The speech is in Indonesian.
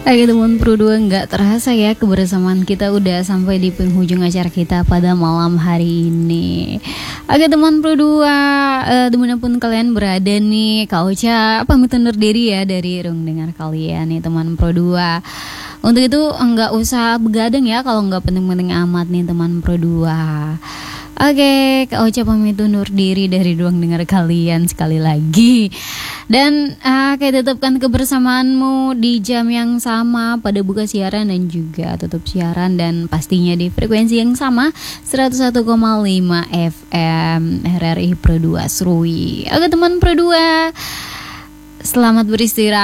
Oke teman Pro 2, nggak terasa ya kebersamaan kita udah sampai di penghujung acara kita pada malam hari ini. Oke teman Pro 2, dimanapun kalian berada nih, Kak Ocha pamit undur diri ya dari ruang dengar kalian nih teman Pro 2. Untuk itu nggak usah begadang ya kalau nggak penting-penting amat nih teman Pro 2. Oke, Kak Ocha pamit undur diri dari ruang dengar kalian sekali lagi. Dan kayak tetapkan kebersamaanmu di jam yang sama pada buka siaran dan juga tutup siaran, dan pastinya di frekuensi yang sama 101,5 FM RRI Pro 2 Serui. Oke teman Pro 2, selamat beristirahat.